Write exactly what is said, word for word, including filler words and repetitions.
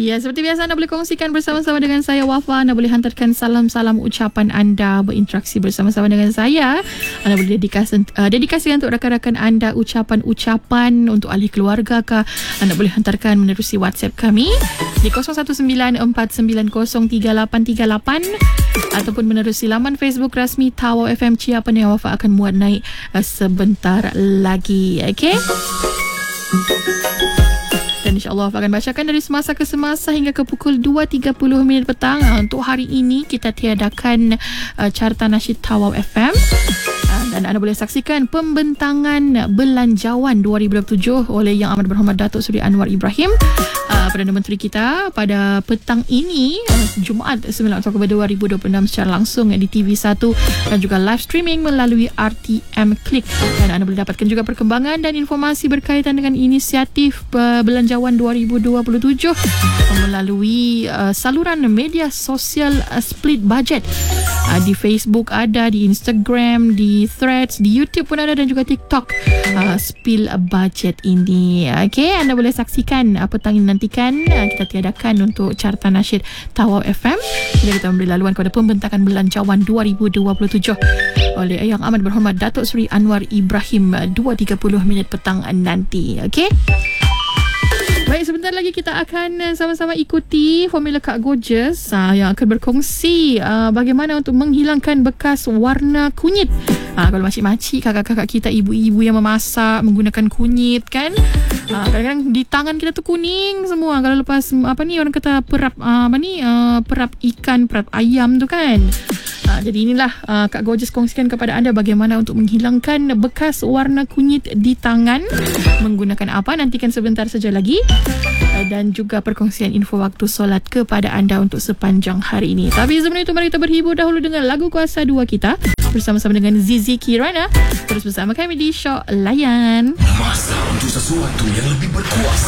Ya, seperti biasa anda boleh kongsikan bersama-sama dengan saya Wafa. Anda boleh hantarkan salam-salam ucapan anda, berinteraksi bersama-sama dengan saya. Anda boleh dedikasi, uh, dedikasi untuk rakan-rakan anda ucapan-ucapan untuk ahli keluarga kah. Anda boleh hantarkan menerusi WhatsApp kami di kosong satu sembilan empat sembilan kosong tiga lapan tiga lapan ataupun menerusi laman Facebook rasmi Tawau F M Ciapan yang Wafa akan muat naik uh, sebentar lagi. Okey. Dan insyaAllah akan bacakan dari semasa ke semasa hingga ke pukul dua tiga puluh minit petang. Untuk hari ini kita tiadakan uh, carta nasyid Tawau F M. Uh, dan anda boleh saksikan pembentangan belanjawan dua ribu dua puluh tujuh oleh Yang Amat Berhormat Datuk Seri Anwar Ibrahim, uh, Perdana Menteri kita, pada petang ini, uh, Jumaat sembilan Oktober dua ribu dua puluh enam, secara langsung di T V satu dan juga live streaming melalui R T M Klik. Dan anda boleh dapatkan juga perkembangan dan informasi berkaitan dengan inisiatif uh, belanjawan dua ribu dua puluh tujuh melalui uh, saluran media sosial uh, Split Budget. Uh, di Facebook ada, di Instagram, di Threads, di YouTube pun ada dan juga TikTok. Uh, Spill Budget ini. Okey, anda boleh saksikan uh, petang ini. Nantikan uh, kita tiadakan untuk carta nasyid Tawau F M. Jadi kita memberi laluan kepada pembentakan belanjawan dua ribu dua puluh tujuh oleh Yang Amat Berhormat Datuk Seri Anwar Ibrahim uh, dua tiga puluh minit petang nanti. Okey. Baik, sebentar lagi kita akan sama-sama ikuti formula Kak Gorgeous uh, yang akan berkongsi uh, bagaimana untuk menghilangkan bekas warna kunyit. Uh, kalau makcik-makcik, kakak-kakak kita, ibu-ibu yang memasak menggunakan kunyit kan, uh, kadang-kadang di tangan kita tu kuning semua. Kalau lepas apa ni orang kata perap uh, apa ni uh, perap ikan, perap ayam tu kan. Uh, jadi inilah uh, Kak Gorgeous kongsikan kepada anda bagaimana untuk menghilangkan bekas warna kunyit di tangan menggunakan apa. Nantikan sebentar saja lagi. Uh, dan juga perkongsian info waktu solat kepada anda untuk sepanjang hari ini. Tapi sebelum itu mari kita berhibur dahulu dengan lagu kuasa dua kita bersama-sama dengan Zizi Kirana. Terus bersama kami di Shock Layan. Masa untuk sesuatu yang lebih berkuasa.